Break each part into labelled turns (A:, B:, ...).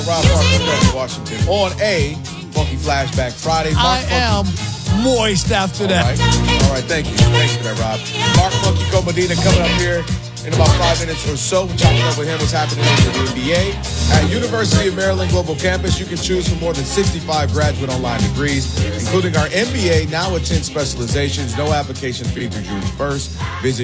A: Rob Parker, Washington, on a Funky Flashback Friday.
B: I am moist after that.
A: All right, thank you. Thanks for that, Rob. Mark Funky Comedina coming up here in about 5 minutes or so. We're talking up with him what's happening in the NBA. At University of Maryland Global Campus, you can choose from more than 65 graduate online degrees, including our MBA, now with 10 specializations. No application fee through June 1st. Visit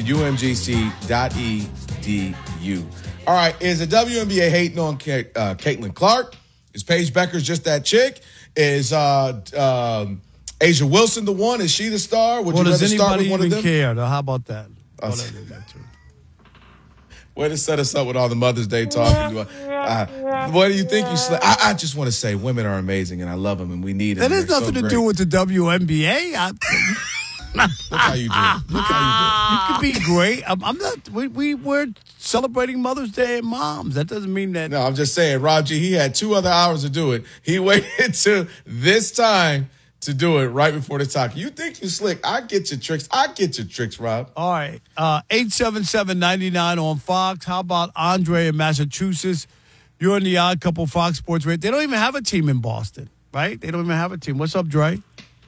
A: umgc.edu. All right, is the WNBA hating on Caitlin Clark? Is Paige Beckers just that chick? Is A'ja Wilson the one? Is she the star? Would you rather start with one of them?
B: Does anybody even care? How about that?
A: Way to set us up with all the Mother's Day talking. What do you think you slept? I just want to say women are amazing, and I love them, and we need them.
B: That has nothing to do with the WNBA.
A: Look how you do it. Look how
B: you could be great. I'm not. We're celebrating Mother's Day and moms. That doesn't mean that.
A: No, I'm just saying, Rob G, he had 2 other hours to do it. He waited to this time to do it right before the talk. You think you slick. I get your tricks. Rob.
B: All right. 877-99 on Fox. How about Andre in Massachusetts? You're in the Odd Couple Fox Sports Radio. They don't even have a team in Boston, right? They don't even have a team. What's up, Dre?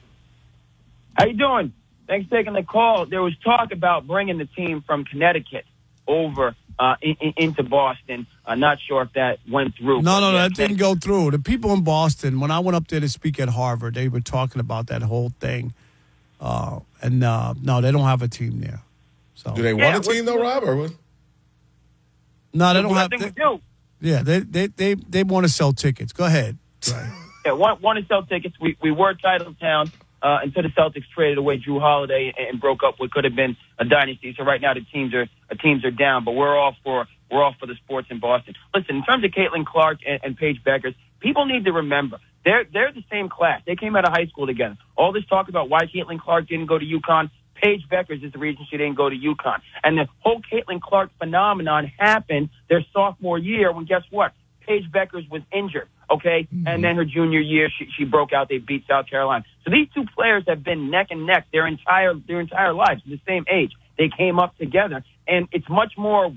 C: How you doing? Thanks for taking the call. There was talk about bringing the team from Connecticut over into Boston. I'm not sure if that went through.
B: No, that didn't go through. The people in Boston, when I went up there to speak at Harvard, they were talking about that whole thing. No, they don't have a team there. So
A: do they want a team though, Rob? Or what?
B: No, they don't have.
C: I think we do.
B: Yeah, they want to sell tickets. Go ahead.
C: Right. Yeah, want to sell tickets. We were title town. Until the Celtics traded away Drew Holiday and broke up what could have been a dynasty. So right now the teams are down, but we're all for the sports in Boston. Listen, in terms of Caitlin Clark and Paige Beckers, people need to remember they're the same class. They came out of high school together. All this talk about why Caitlin Clark didn't go to UConn, Paige Beckers is the reason she didn't go to UConn. And the whole Caitlin Clark phenomenon happened their sophomore year when, guess what? Paige Beckers was injured, okay? Mm-hmm. And then her junior year, she broke out. They beat South Carolina. So these two players have been neck and neck their entire lives, the same age. They came up together, and it's much more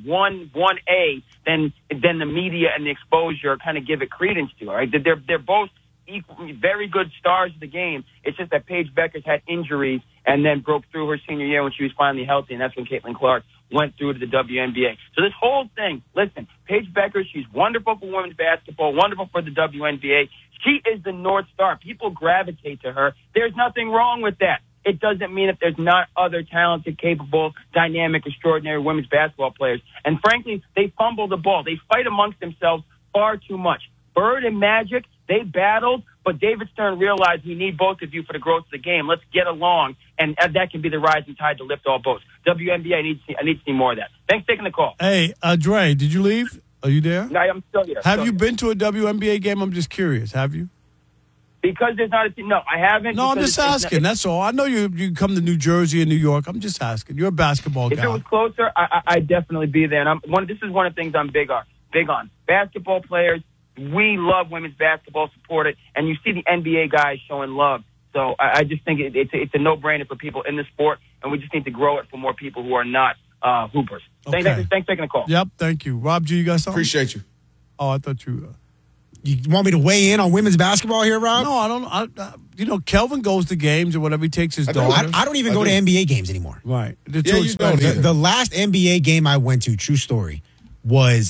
C: 1A than the media and the exposure kind of give it credence to, all right? They're both equally very good stars of the game. It's just that Paige Beckers had injuries and then broke through her senior year when she was finally healthy, and that's when Caitlin Clark went through to the WNBA. So this whole thing, listen, Paige Beckers, she's wonderful for women's basketball, wonderful for the WNBA. She is the North Star. People gravitate to her. There's nothing wrong with that. It doesn't mean that there's not other talented, capable, dynamic, extraordinary women's basketball players. And frankly, they fumble the ball. They fight amongst themselves far too much. Bird and Magic, they battled, but David Stern realized we need both of you for the growth of the game. Let's get along, and that can be the rising tide to lift all boats. WNBA, I need to see more of that. Thanks for taking the call.
B: Hey, Dre, did you leave? Are you there?
C: No, I'm still here.
B: Have you been to a WNBA game? I'm just curious. Have you?
C: Because there's not a team. No, I haven't.
B: No, I'm just asking. That's all. I know you come to New Jersey and New York. I'm just asking. You're a basketball guy.
C: If it was closer, I'd definitely be there. And this is one of the things I'm big on. Basketball players, we love women's basketball, support it, and you see the NBA guys showing love. So I just think it's a no-brainer for people in the sport, and we just need to grow it for more people who are not hoopers.
B: Okay.
C: Thanks for taking the call.
B: Yep, thank you. Rob G, you got something?
A: Appreciate you.
B: Oh, I thought you...
D: You want me to weigh in on women's basketball here, Rob?
B: No, I don't. Kelvin goes to games or whatever. He takes his daughter.
D: I don't even go to NBA games anymore.
B: Right.
D: The last NBA game I went to, true story, was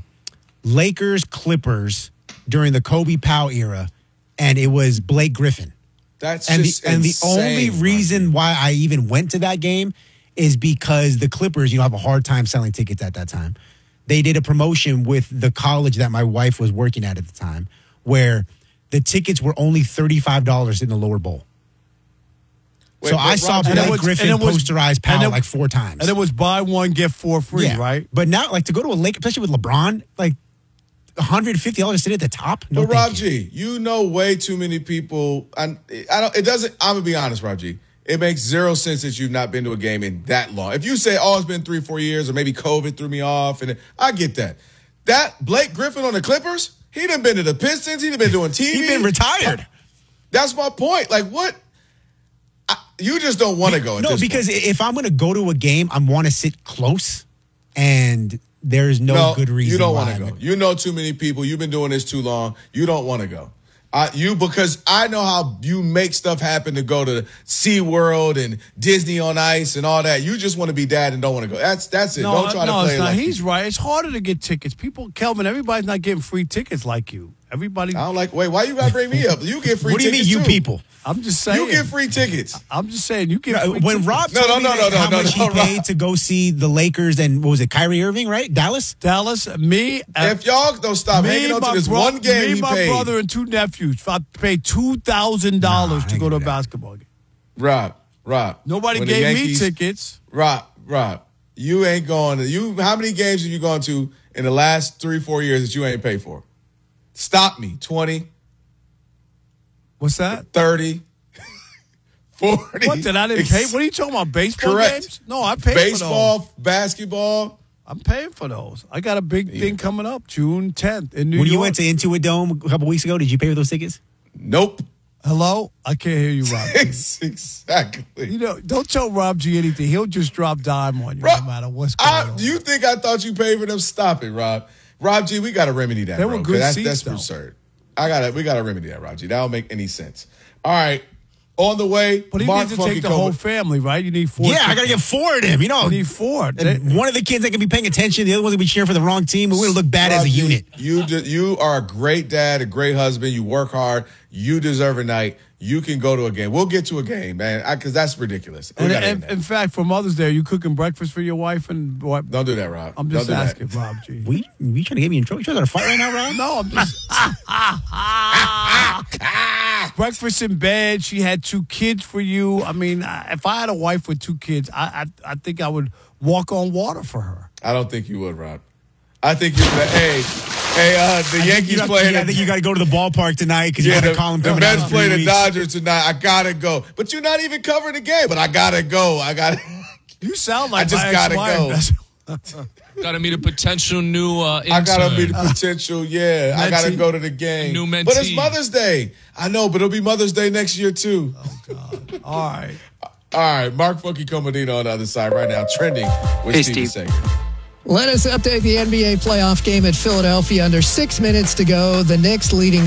D: Lakers-Clippers during the Kobe Powell era, and it was Blake Griffin.
A: That's
D: and
A: just
D: the only reason why I even went to that game is because the Clippers, have a hard time selling tickets at that time. They did a promotion with the college that my wife was working at the time, where the tickets were only $35 in the lower bowl. I saw Blake Griffin posterized Powell like 4 times.
B: And it was buy one, get 4 free, right?
D: But now, to go to a Lake, especially with LeBron, $150 to sit at the top. No,
A: but Rob G, way too many people. It doesn't. I'm gonna be honest, Rob G. It makes zero sense that you've not been to a game in that long. If you say, it's been 3-4 years, or maybe COVID threw me off, and I get that. That Blake Griffin on the Clippers, he done been to the Pistons, he done been doing TV.
D: He been retired.
A: That's my point. What? You just don't want to go.
D: No, because if I'm going to go to a game, I want to sit close and there's no good reason
A: you don't
D: why
A: want to go. You know too many people. You've been doing this too long. You don't want to go. Because I know how you make stuff happen to go to SeaWorld and Disney on Ice and all that. You just want to be dad and don't want to go. That's it. Don't try to play
B: it's not.
A: like
B: He's right. It's harder to get tickets. Kelvin, everybody's not getting free tickets like you. Everybody.
A: I don't like. Wait, why you gotta bring me up? You get free.
D: What do you
A: tickets
D: mean, you
A: too.
D: people?
B: I'm just saying.
A: You get free tickets.
B: I'm just saying you get free
D: When
B: tickets.
D: Rob told me how much he paid to go see the Lakers and what was it, Kyrie Irving, right? Dallas,
B: me.
A: If y'all don't stop hanging on to this one game,
B: me, my brother, and two nephews. I paid $2,000 to go to a basketball game.
A: Rob.
B: Nobody
A: when the
B: gave me
A: Yankees-
B: tickets.
A: Rob, you ain't going to. How many games have you gone to in the last 3-4 years that you ain't paid for? Stop me. 20.
B: What's that?
A: 30. 40.
B: What, that I didn't pay? What are you talking about, baseball
A: Correct.
B: games? No, I paid for those.
A: Baseball, basketball.
B: I'm paying for those. I got a big thing coming up, June 10th in New
D: when
B: York.
D: you went to Intuit Dome a couple weeks ago, did you pay for those tickets?
A: Nope.
B: Hello? I can't hear you, Rob.
A: Exactly.
B: You know, don't tell Rob G anything. He'll just drop dime on you
A: Rob,
B: no matter what's going on.
A: You think I thought you paid for them? Stop it, Rob. Rob G, we got to remedy that,
B: They
A: bro.
B: were good
A: That's
B: seats, though.
A: absurd. We got to remedy that, Rob G. That don't make any sense. All right. On the way,
B: But he
A: Mark
B: needs to
A: Funky
B: take the
A: Coleman.
B: whole family, right? You need 4.
D: Yeah, I got to get 4 of them. You know,
B: You need 4.
D: and one of the kids ain't gonna be paying attention. The other one's gonna be cheering for the wrong team. We're gonna look bad as a
A: Rob G,
D: unit.
A: You are a great dad, a great husband. You work hard. You deserve a night. You can go to a game. We'll get to a game, man, because that's ridiculous. We gotta end that.
B: In fact, for Mother's Day, are you cooking breakfast for your wife and what?
A: Don't do that, Rob.
B: I'm just
A: Don't do
B: asking,
A: that.
B: Rob G.
D: We trying to get me in trouble? You trying to fight right now, Rob?
B: No, I'm just breakfast in bed. She had 2 kids for you. I mean, if I had a wife with 2 kids, I think I would walk on water for her.
A: I don't think you would, Rob. I think you're the Yankees playing.
D: I think you got to go to the ballpark tonight because you got to call him.
A: The
D: coming out
A: Mets
D: in
A: play
D: 3
A: the
D: weeks.
A: Dodgers tonight. I gotta go, but you're not even covering the game. But I gotta go.
B: You sound like
A: I just
B: my
A: gotta
B: ex-wife.
A: go.
E: Got to meet a potential new intern.
A: I gotta be the potential. Yeah, I gotta
B: Mentee.
A: go to the game.
E: New mentee.
A: But it's Mother's Day. I know, but it'll be Mother's Day next year too.
B: All right.
A: All right, Mark Funky Comodino on the other side right now, trending with
F: Hey,
A: Steve
F: Steve.
A: Sager.
G: Let us update the NBA playoff game at Philadelphia. Under 6 minutes to go. The Knicks leading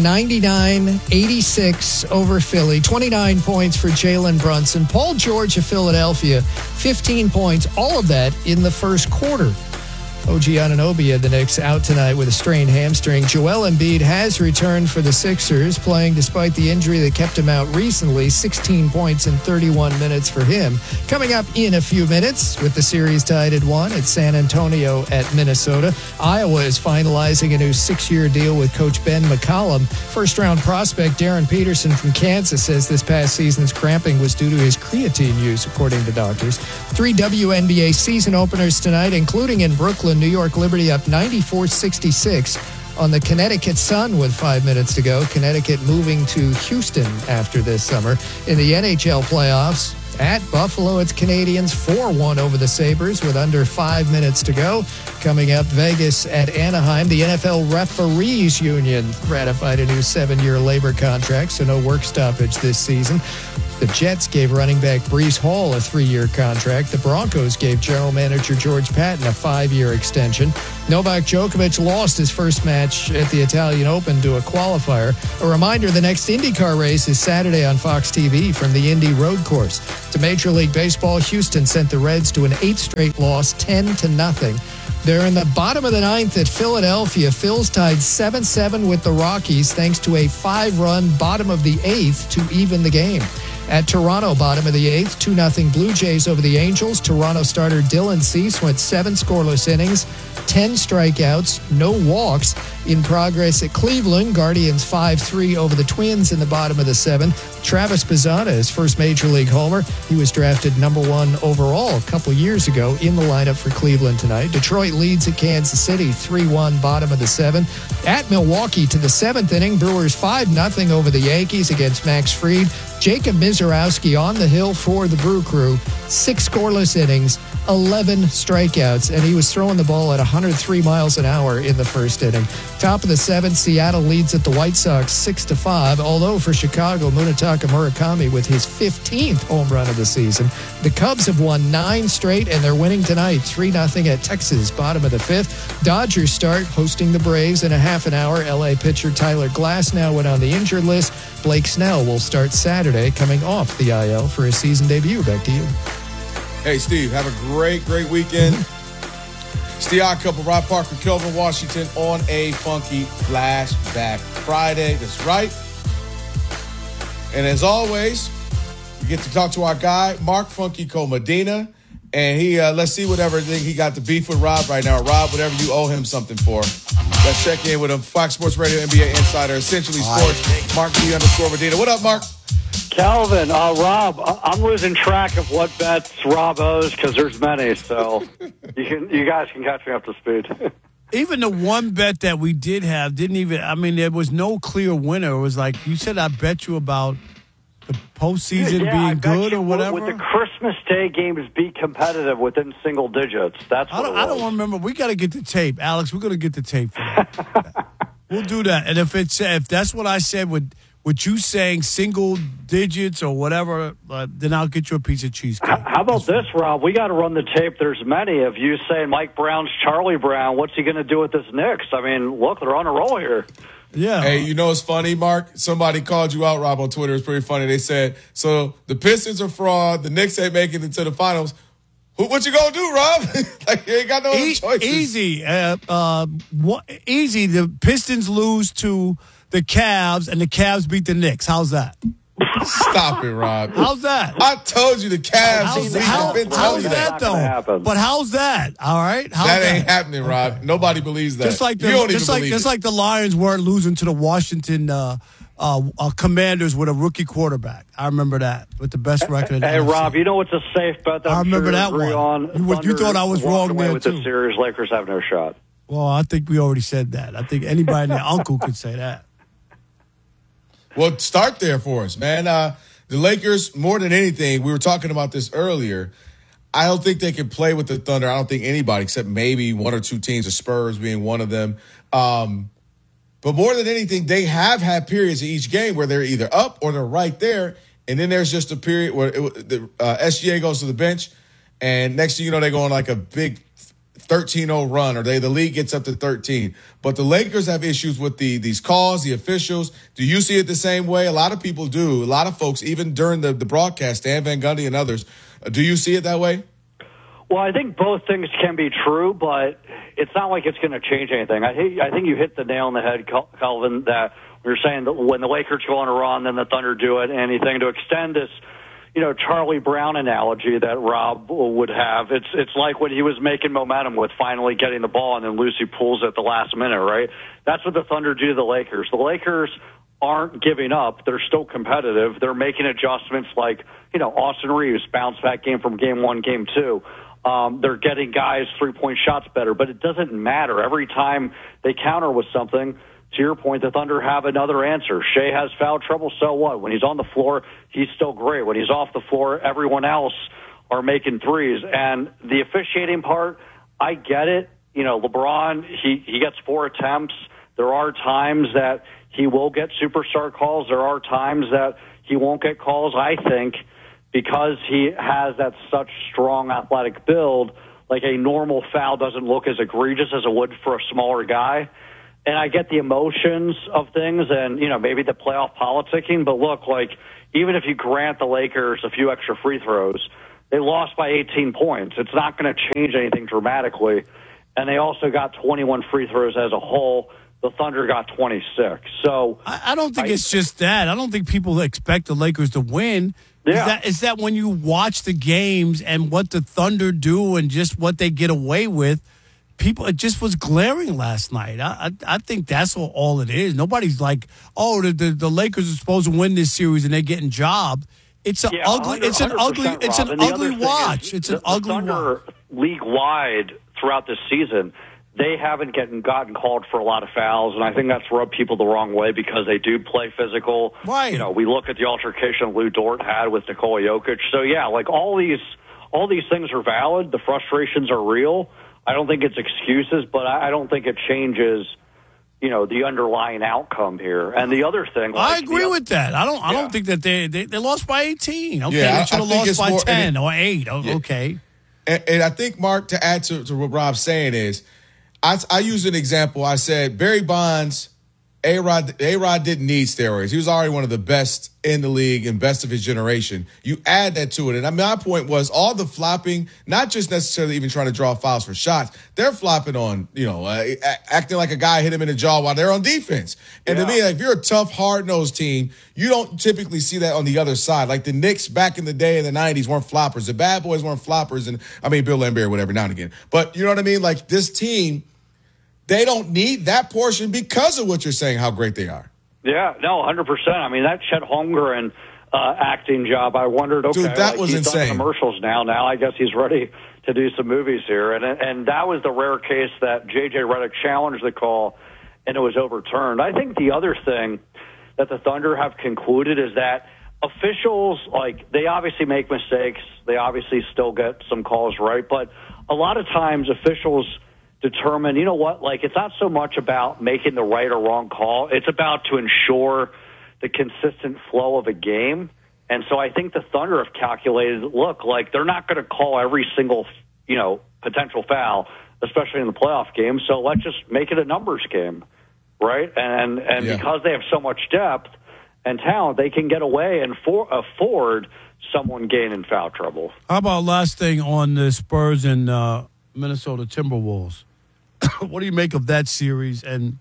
G: 99-86 over Philly. 29 points for Jalen Brunson. Paul George of Philadelphia, 15 points. All of that in the first quarter. OG Anunoby of the Knicks out tonight with a strained hamstring. Joel Embiid has returned for the Sixers, playing despite the injury that kept him out recently. 16 points in 31 minutes for him. Coming up in a few minutes with the series tied at 1 at San Antonio at Minnesota. Iowa is finalizing a new 6-year deal with Coach Ben McCollum. First-round prospect Darren Peterson from Kansas says this past season's cramping was due to his creatine use, according to doctors. 3 WNBA season openers tonight, including in Brooklyn. New York Liberty up 94-66 on the Connecticut Sun with 5 minutes to go. Connecticut moving to Houston after this summer. In the NHL playoffs, at Buffalo, it's Canadians 4-1 over the Sabres with under 5 minutes to go. Coming up, Vegas at Anaheim. The NFL Referees Union ratified a new 7-year labor contract, so no work stoppage this season. The Jets gave running back Breece Hall a 3-year contract. The Broncos gave general manager George Patton a 5-year extension. Novak Djokovic lost his first match at the Italian Open to a qualifier. A reminder, the next IndyCar race is Saturday on Fox TV from the Indy Road Course. To Major League Baseball, Houston sent the Reds to an 8th straight loss, 10-0. They're in the bottom of the 9th at Philadelphia. Phils tied 7-7 with the Rockies thanks to a 5-run bottom of the 8th to even the game. At Toronto, bottom of the 8th, 2-0 Blue Jays over the Angels. Toronto starter Dylan Cease went 7 scoreless innings, 10 strikeouts, no walks. In progress at Cleveland, Guardians 5-3 over the Twins in the bottom of the 7th. Travis Bazzana, his first Major League homer. He was drafted number 1 overall a couple years ago in the lineup for Cleveland tonight. Detroit leads at Kansas City 3-1, bottom of the 7th. At Milwaukee to the 7th inning, Brewers 5-0 over the Yankees against Max Fried. Jacob Mizorowski on the hill for the Brew Crew. 6 scoreless innings, 11 strikeouts, and he was throwing the ball at 103 miles an hour in the first inning. Top of the seventh, Seattle leads at the White Sox 6-5, although for Chicago, Munetaka Murakami with his 15th home run of the season. The Cubs have won 9 straight, and they're winning tonight 3-0 at Texas, bottom of the 5th. Dodgers start hosting the Braves in a half an hour. L.A. pitcher Tyler Glasnow went on the injured list. Blake Snell will start Saturday, coming off the IL for his season debut. Back to you.
A: Hey, Steve, have a great weekend. It's the Odd Couple, Rob Parker, Kelvin Washington on a funky Flashback Friday. That's right. And as always, we get to talk to our guy, Mark Funky Comadina. And he, let's see whatever thing he got to beef with Rob right now. Rob, whatever you owe him something for. Let's check in with him. Fox Sports Radio, NBA Insider, Essentially Sports, Mark B_Medina. What up, Mark?
F: Calvin, Rob, I'm losing track of what bets Rob owes because there's many, so you guys can catch me up to speed.
B: Even the one bet that we did have didn't even, I mean, there was no clear winner. It was like, you said, I bet you about the postseason being good or whatever.
F: Would the Christmas Day games be competitive within single digits? That's what
B: I don't remember. We got to get the tape. Alex, we're going to get the tape for that. We'll do that. And if that's what I said with you saying single digits or whatever, then I'll get you a piece of cheesecake.
F: How about this, Rob? We got to run the tape. There's many of you saying Mike Brown's Charlie Brown. What's he going to do with this Knicks? I mean, look, they're on a roll here.
B: Yeah.
A: Hey, you know what's funny, Mark? Somebody called you out, Rob, on Twitter. It's pretty funny. They said, so the Pistons are fraud. The Knicks ain't making it to the finals. What you gonna do, Rob? Like, you ain't got no other choices.
B: Easy. Easy. The Pistons lose to the Cavs, and the Cavs beat the Knicks. How's that?
A: Stop it, Rob.
B: How's that?
A: I told you the Cavs. I've been telling you
B: that, though? But how's that? All right? How's
A: that ain't happening, Rob. Okay. Nobody believes that.
B: Just like the Lions weren't losing to the Washington Commanders with a rookie quarterback. I remember that with the best record in the NFC.
F: Rob, you know what's a safe bet?
B: I remember that one. You thought I was wrong there,
F: with
B: too.
F: The series, Lakers have no shot.
B: Well, I think we already said that. I think anybody and their uncle could say that.
A: Well, start there for us, man. The Lakers, more than anything, we were talking about this earlier. I don't think they can play with the Thunder. I don't think anybody, except maybe one or two teams, the Spurs being one of them. But more than anything, they have had periods in each game where they're either up or they're right there. And then there's just a period where the SGA goes to the bench, and next thing you know, they go on like a big 13-0 run, or the league gets up to 13. But the Lakers have issues with these calls, the officials. Do you see it the same way? A lot of people do. A lot of folks, even during the broadcast, Dan Van Gundy and others. Do you see it that way?
F: Well, I think both things can be true, but it's not like it's going to change anything. I think you hit the nail on the head, Calvin, that we were saying that when the Lakers go on a run, then the Thunder do it. Anything to extend this, Charlie Brown analogy that Rob would have. It's like when he was making momentum with finally getting the ball and then Lucy pulls at the last minute, right? That's what the Thunder do to the Lakers. The Lakers aren't giving up. They're still competitive. They're making adjustments like, Austin Reeves, bounce back game from game 1, game 2. They're getting guys 3-point shots better, but it doesn't matter. Every time they counter with something, to your point, the Thunder have another answer. Shea has foul trouble, so what? When he's on the floor, he's still great. When he's off the floor, everyone else are making threes. And the officiating part, I get it. LeBron, he gets 4 attempts. There are times that he will get superstar calls. There are times that he won't get calls, I think, because he has that such strong athletic build, like a normal foul doesn't look as egregious as it would for a smaller guy. And I get the emotions of things and, maybe the playoff politicking. But look, even if you grant the Lakers a few extra free throws, they lost by 18 points. It's not going to change anything dramatically. And they also got 21 free throws as a whole. The Thunder got 26. So
B: I don't think it's just that. I don't think people expect the Lakers to win.
F: Yeah.
B: Is that when you watch the games and what the Thunder do and just what they get away with, it just was glaring last night. I think that's all it is. Nobody's like, the Lakers are supposed to win this series and they're getting jobbed. It's an ugly watch. It's an ugly watch.
F: League wide throughout this season, they haven't gotten called for a lot of fouls, and I think that's rubbed people the wrong way because they do play physical.
B: Right.
F: We look at the altercation Lou Dort had with Nikola Jokic. So yeah, all all these things are valid. The frustrations are real. I don't think it's excuses, but I don't think it changes, the underlying outcome here. And the other thing,
B: I agree with that. I don't think that they lost by 18. Okay,
A: Yeah,
B: they should have lost by 10 or 8. Okay.
A: And I think, Mark, to add to what Rob's saying is, I used an example. I said Barry Bonds, A-Rod didn't need steroids. He was already one of the best in the league and best of his generation. You add that to it. And my point was all the flopping, not just necessarily even trying to draw fouls for shots. They're flopping on, acting like a guy hit him in the jaw while they're on defense. And to me, if you're a tough, hard-nosed team, you don't typically see that on the other side. Like the Knicks back in the day in the 90s weren't floppers. The Bad Boys weren't floppers. And Bill Laimbeer, whatever, now and again. But you know what I mean? Like this team, they don't need that portion because of what you're saying, how great they are.
F: Yeah, no, 100%. I mean, that Chet Holmgren acting job, I wondered, okay,
A: dude, that was
F: he's
A: insane.
F: done commercials now. Now I guess he's ready to do some movies here. And that was the rare case that J.J. Redick challenged the call, and it was overturned. I think the other thing that the Thunder have concluded is that officials, they obviously make mistakes. They obviously still get some calls right. But a lot of times officials determine, it's not so much about making the right or wrong call. It's about to ensure the consistent flow of a game. And so I think the Thunder have calculated, they're not going to call every single, potential foul, especially in the playoff game. So let's just make it a numbers game, right? And because they have so much depth and talent, they can get away and afford someone getting in foul trouble.
B: How about last thing on the Spurs and Minnesota Timberwolves? What do you make of that series? And,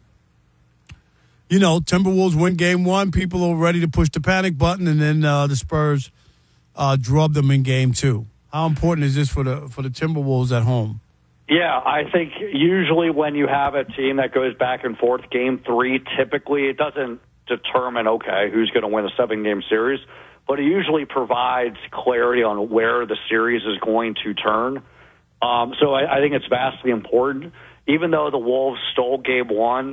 B: Timberwolves win game 1. People are ready to push the panic button, and then the Spurs drub them in game 2. How important is this for the Timberwolves at home?
F: Yeah, I think usually when you have a team that goes back and forth, game 3, typically it doesn't determine, who's going to win a 7-game series, but it usually provides clarity on where the series is going to turn. So I think it's vastly important. Even though the Wolves stole game 1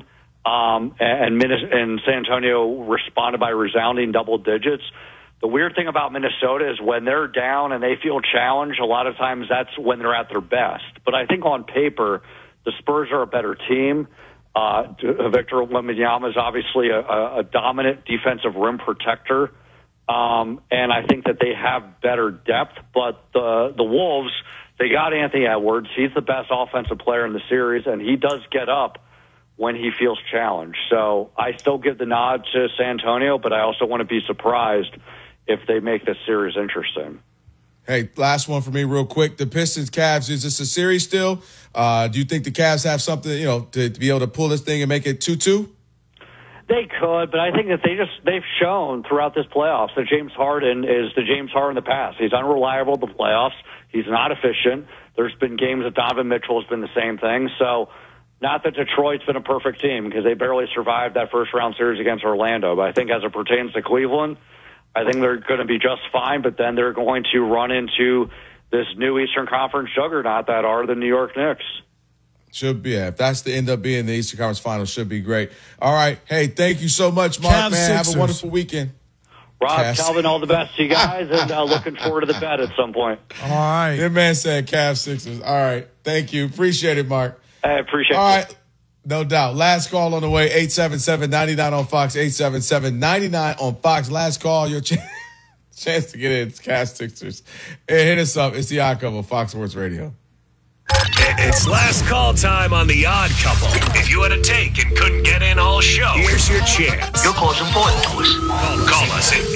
F: and San Antonio responded by resounding double digits, the weird thing about Minnesota is when they're down and they feel challenged, a lot of times that's when they're at their best. But I think on paper, the Spurs are a better team. Victor Wembanyama is obviously a dominant defensive rim protector. And I think that they have better depth. But the Wolves, they got Anthony Edwards. He's the best offensive player in the series, and he does get up when he feels challenged. So I still give the nod to San Antonio, but I also want to be surprised if they make this series interesting.
A: Hey, last one for me real quick. The Pistons-Cavs, is this a series still? Do you think the Cavs have something, to be able to pull this thing and make it 2-2?
F: They could, but I think that they've shown throughout this playoffs that James Harden is the James Harden of the past. He's unreliable in the playoffs. He's not efficient. There's been games that Donovan Mitchell has been the same thing. So not that Detroit's been a perfect team because they barely survived that first-round series against Orlando. But I think as it pertains to Cleveland, I think they're going to be just fine, but then they're going to run into this new Eastern Conference juggernaut that are the New York Knicks.
A: Should be. If that's the end up being the Eastern Conference Finals, should be great. All right. Hey, thank you so much, Mark,
B: Cavs
A: man.
B: Sixers.
A: Have a wonderful weekend.
F: Rob, Calvin, all the best to you guys, and looking forward to the bet at some point.
B: All right.
A: Your man said Cavs Sixers. All right. Thank you. Appreciate it, Mark.
F: I appreciate it.
A: All right. No doubt. Last call on the way, 877-99 on Fox, 877-99 on Fox. Last call, your chance to get in. It's Cavs Sixers. Hey, hit us up. It's the Odd Couple, Fox Sports Radio.
H: It's last call time on The Odd Couple. If you had a take and couldn't get in all show, here's your chance.
I: Your call's important to us.
H: Call us at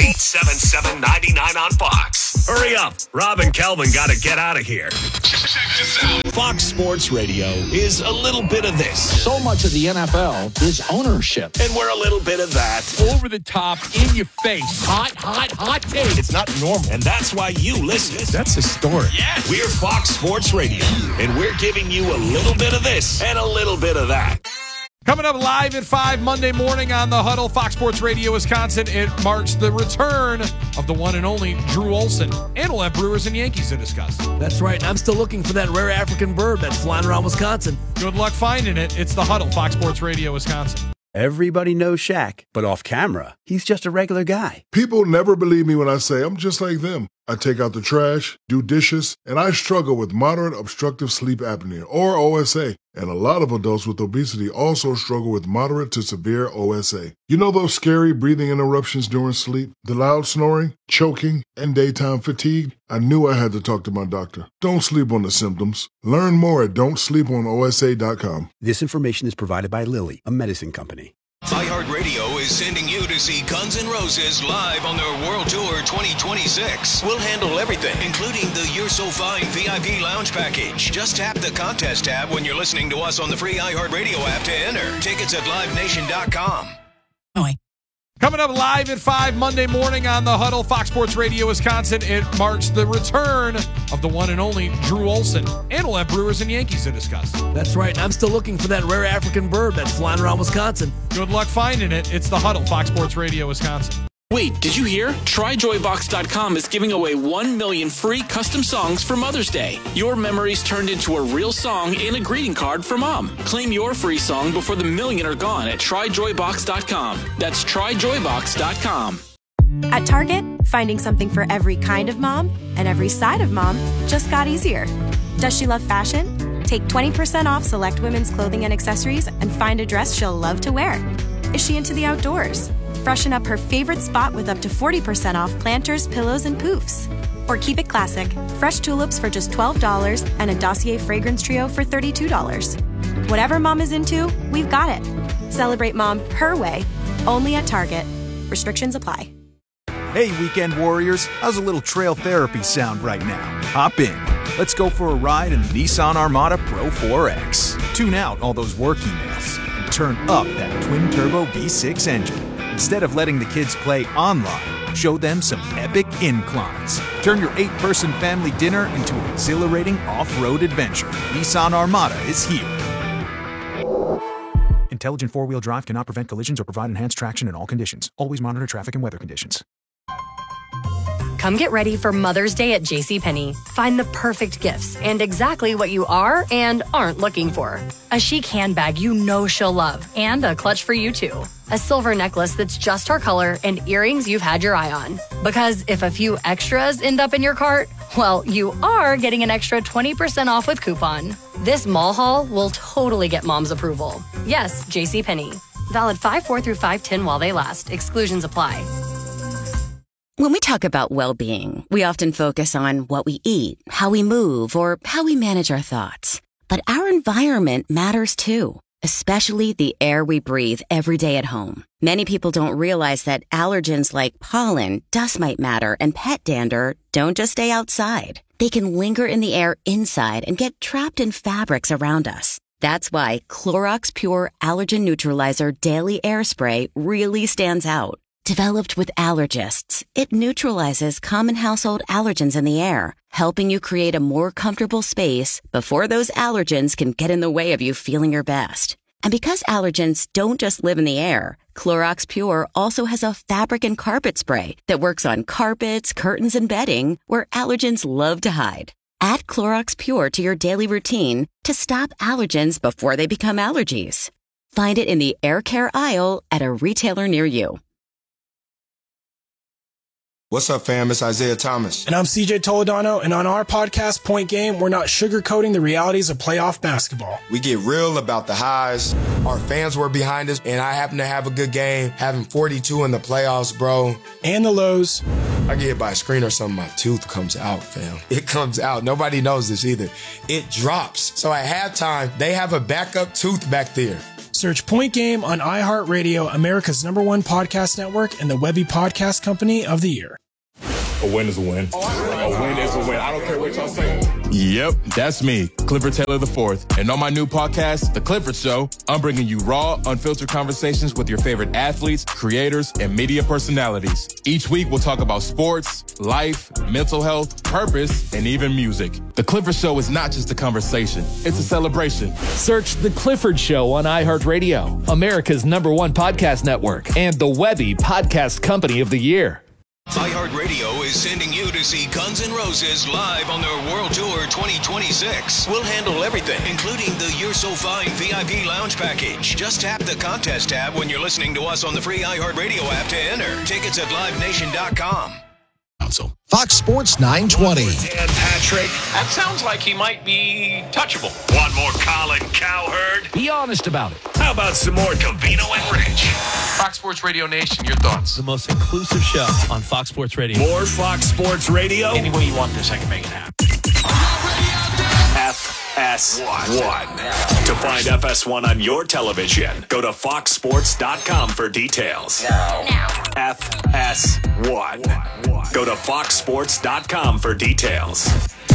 H: 877-99 on Fox. Hurry up. Rob and Kelvin got to get out of here. Check this out. Fox Sports Radio is a little bit of this.
J: So much of the NFL is ownership.
H: And we're a little bit of that.
K: Over the top, in your face. Hot take.
H: It's not normal. And that's why you listen.
K: That's historic.
H: Yeah. We're Fox Sports Radio. And we're giving you a little bit of this and a little bit of that.
K: Coming up live at 5 Monday morning on The Huddle, Fox Sports Radio Wisconsin. It marks the return of the one and only Drew Olson. And we'll have Brewers and Yankees to discuss.
L: That's right. And I'm still looking for that rare African bird that's flying around Wisconsin.
K: Good luck finding it. It's The Huddle, Fox Sports Radio Wisconsin.
I: Everybody knows Shaq, but off camera, he's just a regular guy.
M: People never believe me when I say I'm just like them. I take out the trash, do dishes, and I struggle with moderate obstructive sleep apnea, or OSA. And a lot of adults with obesity also struggle with moderate to severe OSA. You know those scary breathing interruptions during sleep, the loud snoring, choking, and daytime fatigue? I knew I had to talk to my doctor. Don't sleep on the symptoms. Learn more at don'tsleeponosa.com.
I: This information is provided by Lilly, a medicine company.
H: iHeartRadio is sending you to see Guns N' Roses live on their World Tour 2026. We'll handle everything, including the You're So Fine VIP lounge package. Just tap the contest tab when you're listening to us on the free iHeartRadio app to enter. Tickets at livenation.com.
K: Coming up live at 5 Monday morning on The Huddle, Fox Sports Radio Wisconsin. It marks the return of the one and only Drew Olson. And we'll have Brewers and Yankees to discuss.
L: That's right. I'm still looking for that rare African bird that's flying around Wisconsin.
K: Good luck finding it. It's The Huddle, Fox Sports Radio Wisconsin.
N: Wait, did you hear? TryJoyBox.com is giving away 1 million free custom songs for Mother's Day. Your memories turned into a real song and a greeting card for Mom. Claim your free song before the million are gone at TryJoyBox.com. That's TryJoyBox.com.
O: At Target, finding something for every kind of mom and every side of mom just got easier. Does she love fashion? Take 20% off select women's clothing and accessories and find a dress she'll love to wear. Is she into the outdoors? Freshen up her favorite spot with up to 40% off planters, pillows, and poofs. Or keep it classic, fresh tulips for just $12 and a Dossier fragrance trio for $32. Whatever mom is into, we've got it. Celebrate mom her way, only at Target. Restrictions apply.
P: Hey, weekend warriors, how's a little trail therapy sound right now? Hop in. Let's go for a ride in the Nissan Armada Pro 4X. Tune out all those work emails and turn up that twin-turbo V6 engine. Instead of letting the kids play online, show them some epic inclines. Turn your 8-person family dinner into an exhilarating off-road adventure. Nissan Armada is here. Intelligent four-wheel drive cannot prevent collisions or provide enhanced traction in all conditions. Always monitor traffic and weather conditions.
Q: Come get ready for Mother's Day at JCPenney. Find the perfect gifts and exactly what you are and aren't looking for. A chic handbag you know she'll love and a clutch for you too. A silver necklace that's just her color and earrings you've had your eye on. Because if a few extras end up in your cart, well, you are getting an extra 20% off with coupon. This mall haul will totally get mom's approval. Yes, JCPenney. Valid 5/4 through 5/10 while they last. Exclusions apply.
R: When we talk about well-being, we often focus on what we eat, how we move, or how we manage our thoughts. But our environment matters too, especially the air we breathe every day at home. Many people don't realize that allergens like pollen, dust mite matter, and pet dander don't just stay outside. They can linger in the air inside and get trapped in fabrics around us. That's why Clorox Pure Allergen Neutralizer Daily Air Spray really stands out. Developed with allergists, it neutralizes common household allergens in the air, helping you create a more comfortable space before those allergens can get in the way of you feeling your best. And because allergens don't just live in the air, Clorox Pure also has a fabric and carpet spray that works on carpets, curtains, and bedding where allergens love to hide. Add Clorox Pure to your daily routine to stop allergens before they become allergies. Find it in the air care aisle at a retailer near you.
S: What's up, fam? It's Isaiah Thomas.
T: And I'm CJ Toledano, and on our podcast, Point Game, we're not sugarcoating the realities of playoff basketball.
S: We get real about the highs. Our fans were behind us, and I happen to have a good game, having 42 in the playoffs, bro.
T: And the lows.
S: I get hit by a screen or something, my tooth comes out, fam. It comes out. Nobody knows this either. It drops. So at halftime, they have a backup tooth back there.
T: Search Point Game on iHeartRadio, America's #1 podcast network, and the Webby Podcast Company of the Year.
U: A win is a win. A win is a win. I don't care what y'all say.
V: Yep, that's me, Clifford Taylor IV. And on my new podcast, The Clifford Show, I'm bringing you raw, unfiltered conversations with your favorite athletes, creators, and media personalities. Each week, we'll talk about sports, life, mental health, purpose, and even music. The Clifford Show is not just a conversation, it's a celebration.
W: Search The Clifford Show on iHeartRadio, America's #1 podcast network, and the Webby Podcast Company of the Year.
H: iHeartRadio is sending you to see Guns N' Roses live on their World Tour 2026. We'll handle everything, including the You're So Fine VIP lounge package. Just tap the contest tab when you're listening to us on the free iHeartRadio app to enter. Tickets at livenation.com.
C: Fox Sports 920.
D: Dan Patrick. That sounds like he might be touchable. Want more Colin Cowherd?
L: Be honest about it.
D: How about some more Covino and Rich?
K: Fox Sports Radio Nation, your thoughts?
L: The most inclusive show on Fox Sports Radio.
D: More Fox Sports Radio?
L: Any way you want this, I can make it happen.
D: FS1. To find FS1 on your television, go to foxsports.com for details. Now. FS1. Go to foxsports.com for details.